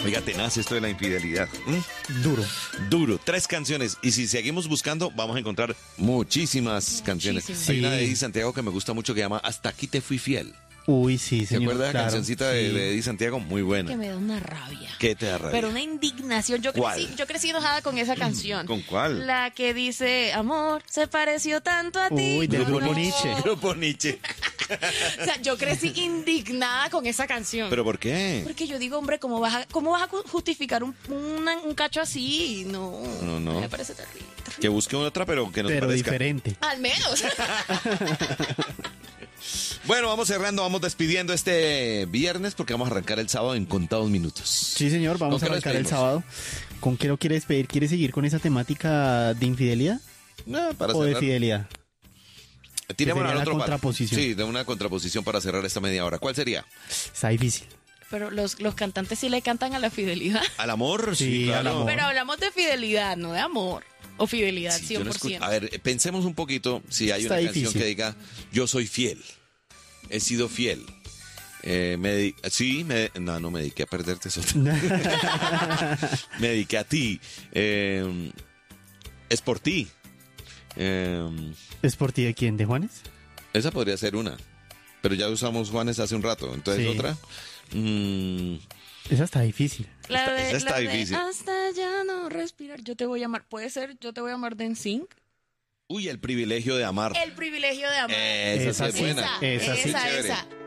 Oiga, tenaz esto de la infidelidad. Duro. Duro. 3 canciones. Y si seguimos buscando, vamos a encontrar muchísimas canciones. Sí. Hay una de Eddie Santiago que me gusta mucho que llama Hasta aquí te fui fiel. Uy, sí, ¿Se señor. acuerda de la claro, cancioncita sí. de Eddie Santiago? Muy buena. Que me da una rabia. ¿Qué te da rabia? Pero una indignación. ¿Cuál? Yo crecí enojada con esa canción. ¿Con cuál? La que dice, amor, se pareció tanto a ti. Uy, del No. grupo Nietzsche. Grupo Nietzsche. O sea, yo crecí indignada con esa canción. ¿Pero por qué? Porque yo digo, hombre, ¿cómo vas a justificar un cacho así? No. No. Me parece terrible. Que busque otra, pero que nos Pero parezca. diferente. Al menos. Bueno, vamos cerrando, vamos despidiendo este viernes porque vamos a arrancar el sábado en contados minutos. Sí, señor, vamos ¿Con a qué lo arrancar el despedimos? sábado. ¿Con qué lo quiere despedir? ¿Quiere seguir con esa temática de infidelidad Para o de cerrar. fidelidad? Tirémosla sería al la otro palo. contraposición. Sí, de una contraposición para cerrar esta media hora. ¿Cuál sería? Está difícil. Pero los cantantes sí le cantan a la fidelidad. ¿Al amor? Sí, al amor. Pero hablamos de fidelidad, no de amor. O fidelidad, Sí, 100%. yo no escucho- A ver, pensemos un poquito si hay Está una canción difícil. que diga yo soy fiel, he sido fiel. No me dediqué a perderte eso. Me dediqué a ti. Es por ti. ¿Es por ti de quién? ¿De Juanes? Esa podría ser una. Pero ya usamos Juanes hace un rato. Entonces Sí. otra. Esa está difícil. Esa está la de difícil. hasta ya no respirar. Yo te voy a amar. ¿Puede ser? Yo te voy a amar de NSYNC. Uy, el privilegio de amar. El privilegio de amar. Esa sí es Esa sí. buena. Esa sí. esa, Chévere. esa.